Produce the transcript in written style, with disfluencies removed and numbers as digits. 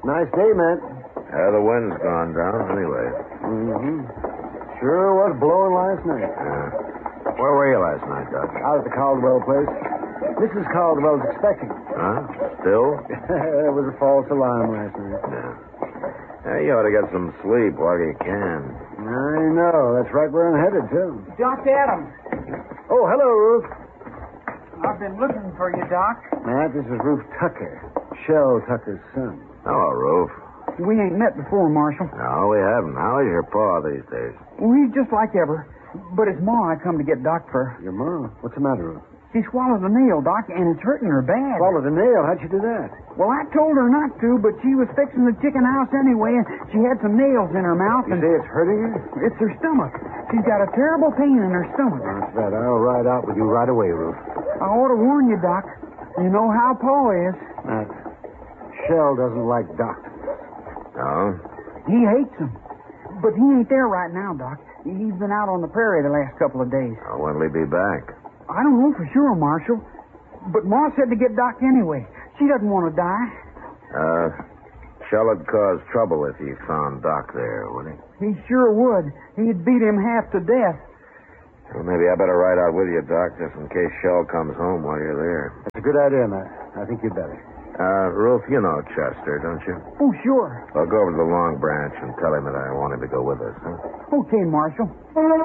Nice day, Matt. The wind's gone down anyway. Mm-hmm. Sure was blowing last night. Where were you last night, Doc? Out at the Caldwell place. Mrs. Caldwell's expecting. Huh? Still? It was a false alarm last night. Yeah. You ought to get some sleep while you can. I know. That's right where I'm headed, too. Doc Adams. Oh, hello, Ruth. I've been looking for you, Doc. Matt, this is Ruth Tucker. Shell Tucker's son. Hello, Roof. We ain't met before, Marshal. No, we haven't. How is your pa these days? Well, he's just like ever. But it's Ma I come to get Doc for. Your mom? What's the matter, Ruth? She swallowed a nail, Doc, and it's hurting her bad. Swallowed a nail? How'd she do that? Well, I told her not to, but she was fixing the chicken house anyway, and she had some nails in her mouth. You say it's hurting her? It's her stomach. She's got a terrible pain in her stomach. That's right. I'll ride out with you right away, Ruth. I ought to warn you, Doc. You know how Pa is. Matt, Shell doesn't like doctors. No? He hates them. But he ain't there right now, Doc. He's been out on the prairie the last couple of days. When'll he be back? I don't know for sure, Marshal. But Ma said to get Doc anyway. She doesn't want to die. Shell'd cause trouble if he found Doc there, would he? He sure would. He'd beat him half to death. Well, maybe I better ride out with you, Doc, just in case Shell comes home while you're there. That's a good idea, Matt. I think you'd better. Ruth, you know Chester, don't you? Oh, sure. I'll go over to the Long Branch and tell him that I want him to go with us, huh? Okay, Marshal.